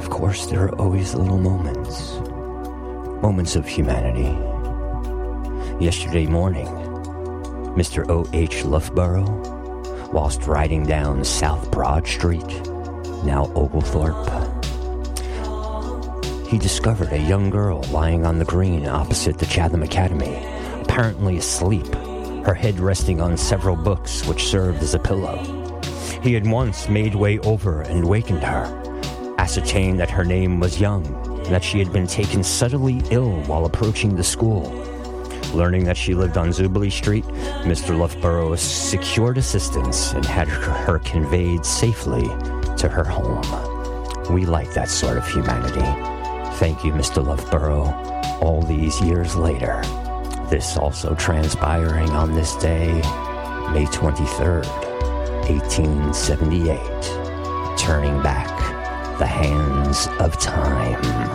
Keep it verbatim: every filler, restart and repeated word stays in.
of course, there are always little moments. Moments of humanity. Yesterday morning, Mister O H Loughborough, whilst riding down South Broad Street, now Oglethorpe, he discovered a young girl lying on the green opposite the Chatham Academy, apparently asleep, her head resting on several books which served as a pillow. He had once made way over and wakened her, ascertained that her name was Young, and that she had been taken suddenly ill while approaching the school. Learning that she lived on Zubilee Street, Mister Loughborough secured assistance and had her, her conveyed safely to her home. We like that sort of humanity. Thank you, Mister Loughborough, all these years later. This also transpiring on this day, May twenty-third, eighteen seventy-eight, turning back the hands of time.